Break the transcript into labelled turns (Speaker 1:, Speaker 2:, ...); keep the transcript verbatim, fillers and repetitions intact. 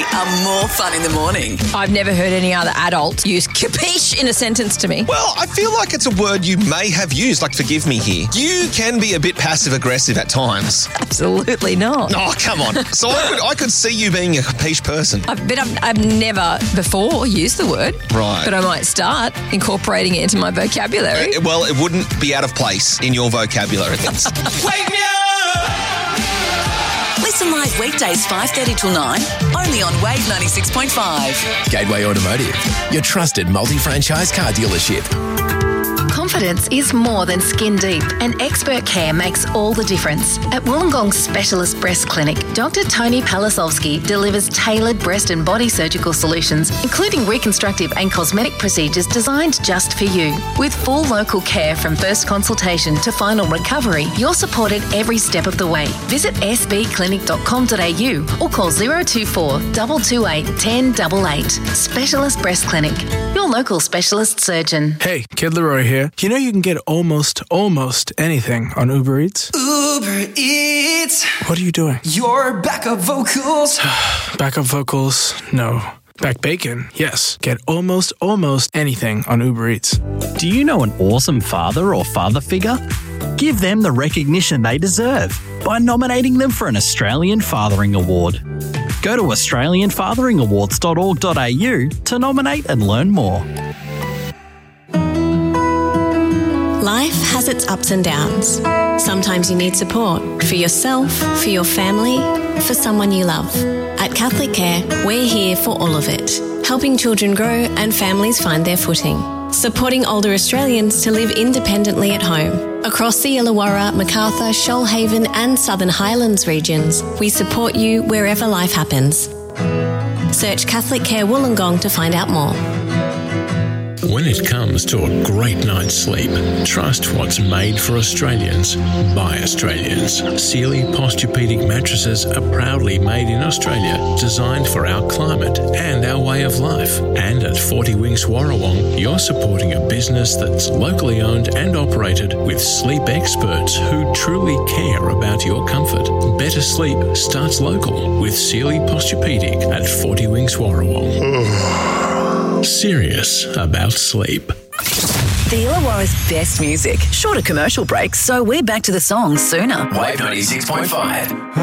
Speaker 1: are more fun in the morning.
Speaker 2: I've never heard any other adult use capiche in a sentence to me.
Speaker 3: Well, I feel like it's a word you may have used, like forgive me here. You can be a bit passive-aggressive at times.
Speaker 2: Absolutely not.
Speaker 3: Oh, come on. So I could, I could see you being a capiche person.
Speaker 2: I've, but I've, I've never before used the word.
Speaker 3: Right.
Speaker 2: But I might start incorporating it into my vocabulary.
Speaker 3: Uh, well, it wouldn't be out of place in your vocabulary.
Speaker 1: Wake me up! Listen live weekdays five thirty till nine, only on Wave ninety-six point five.
Speaker 4: Gateway Automotive, your trusted multi-franchise car dealership.
Speaker 5: Confidence is more than skin deep, and expert care makes all the difference. At Wollongong Specialist Breast Clinic, Doctor Tony Palasovsky delivers tailored breast and body surgical solutions, including reconstructive and cosmetic procedures designed just for you. With full local care from first consultation to final recovery, you're supported every step of the way. Visit s b clinic dot com dot a u or call zero two four, two two eight, one zero eight eight. Specialist Breast Clinic, your local specialist surgeon.
Speaker 6: Hey, Kid Leroy here. You know you can get almost, almost anything on Uber Eats?
Speaker 7: Uber Eats.
Speaker 6: What are you doing?
Speaker 7: Your backup vocals.
Speaker 6: Backup vocals? No. Back bacon? Yes. Get almost, almost anything on Uber Eats.
Speaker 8: Do you know an awesome father or father figure? Give them the recognition they deserve by nominating them for an Australian Fathering Award. Go to australian fathering awards dot org dot a u to nominate and learn more.
Speaker 9: Life has its ups and downs. Sometimes you need support for yourself, for your family, for someone you love. At Catholic Care, we're here for all of it, helping children grow and families find their footing, supporting older Australians to live independently at home. Across the Illawarra, Macarthur, Shoalhaven and Southern Highlands regions, we support you wherever life happens. Search Catholic Care Wollongong to find out more.
Speaker 10: When it comes to a great night's sleep, trust what's made for Australians by Australians. Sealy Posturepedic mattresses are proudly made in Australia, designed for our climate and our way of life. And at forty Winks Warrawong, you're supporting a business that's locally owned and operated with sleep experts who truly care about your comfort. Better sleep starts local with Sealy Posturepedic at forty Winks Warrawong. Serious about sleep.
Speaker 1: The Illawarra's best music. Shorter commercial breaks, so we're back to the songs sooner.
Speaker 4: Wave ninety-six point five.